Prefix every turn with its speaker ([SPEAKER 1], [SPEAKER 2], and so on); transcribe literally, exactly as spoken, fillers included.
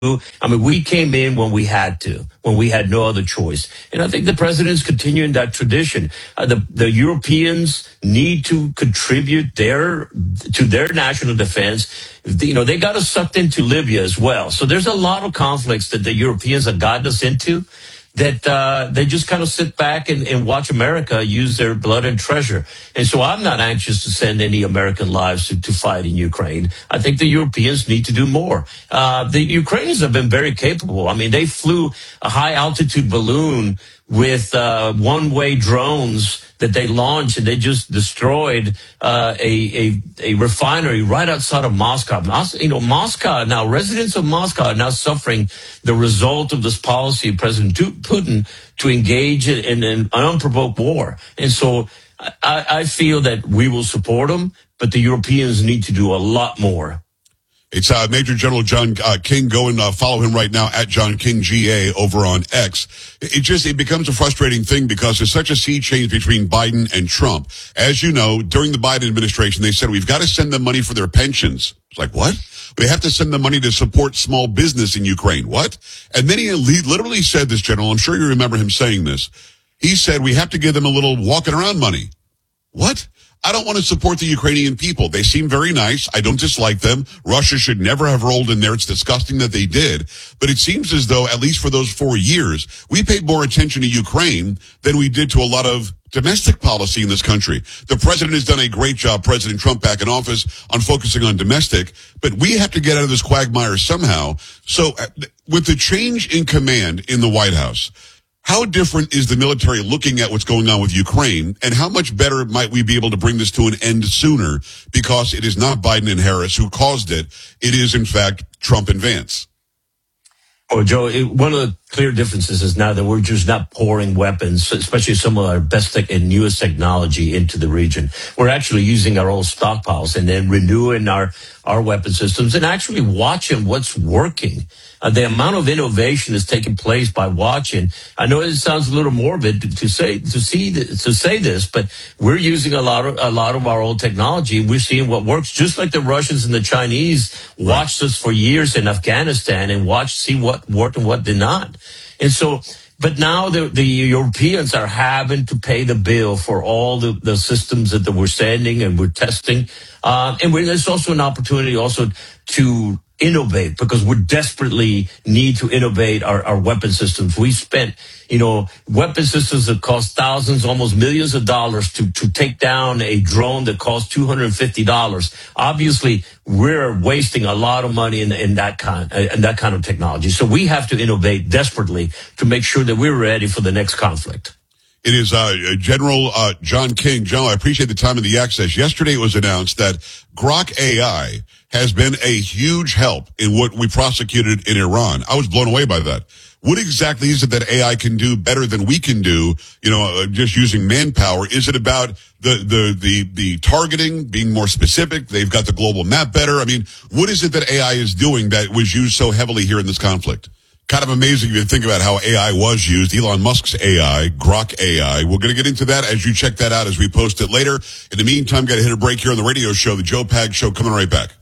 [SPEAKER 1] I mean, we came in when we had to, when we had no other choice. And I think the president's continuing that tradition. Uh, the, the Europeans need to contribute their, to their national defense. You know, they got us sucked into Libya as well. So there's a lot of conflicts that the Europeans have gotten us into that uh, they just kind of sit back and, and watch America use their blood and treasure. And so I'm not anxious to send any American lives to, to fight in Ukraine. I think the Europeans need to do more. Uh, the Ukrainians have been very capable. I mean, they flew a high altitude balloon with uh, one-way drones that they launched, and they just destroyed uh, a, a a refinery right outside of Moscow. Mos- You know, Moscow now, residents of Moscow are now suffering the result of this policy of President Putin to engage in, in an unprovoked war. And so I, I feel that we will support them, but the Europeans need to do a lot more.
[SPEAKER 2] It's uh, Major General John uh, King. Go and uh, follow him right now at John King G A over on X. It just it becomes a frustrating thing because there's such a sea change between Biden and Trump. As you know, during the Biden administration, they said we've got to send them money for their pensions. It's like, what? We have to send them money to support small business in Ukraine. What? And then he literally said this, General. I'm sure you remember him saying this. He said we have to give them a little walking around money. What? I don't want to support the Ukrainian people. They seem very nice. I don't dislike them. Russia should never have rolled in there. It's disgusting that they did. But it seems as though, at least for those four years, we paid more attention to Ukraine than we did to a lot of domestic policy in this country. The president has done a great job, President Trump back in office, on focusing on domestic. But we have to get out of this quagmire somehow. So uh, with the change in command in the White House, how different is the military looking at what's going on with Ukraine, and how much better might we be able to bring this to an end sooner, because it is not Biden and Harris who caused it. It is, in fact, Trump and Vance.
[SPEAKER 1] Oh, Joe, it, one of the clear differences is now that we're just not pouring weapons, especially some of our best tech and newest technology, into the region. We're actually using our old stockpiles and then renewing our, our weapon systems and actually watching what's working. Uh, the amount of innovation is taking place by watching. I know it sounds a little morbid to, to say to see to say this, but we're using a lot of a lot of our old technology. We're seeing what works, just like the Russians and the Chinese watched us for years in Afghanistan and watched see what worked and what did not. And so, but now the, the Europeans are having to pay the bill for all the, the systems that, that we're sending and we're testing. Uh, and we're, there's also an opportunity also to innovate, because we desperately need to innovate our, our weapon systems. We spent, you know, weapon systems that cost thousands, almost millions of dollars to, to take down a drone that costs two hundred fifty dollars. Obviously, we're wasting a lot of money in, in that kind, in that kind of technology. So we have to innovate desperately to make sure that we're ready for the next conflict.
[SPEAKER 2] It is uh, General uh, John King. General, I appreciate the time and the access. Yesterday it was announced that Grok A I has been a huge help in what we prosecuted in Iran. I was blown away by that. What exactly is it that A I can do better than we can do, you know, uh, just using manpower? Is it about the, the, the, the targeting, being more specific? They've got the global map better. I mean, what is it that A I is doing that was used so heavily here in this conflict? Kind of amazing if you think about how A I was used. Elon Musk's A I, Grok A I. We're going to get into that as you check that out as we post it later. In the meantime, got to hit a break here on the radio show, The Joe Pags Show, coming right back.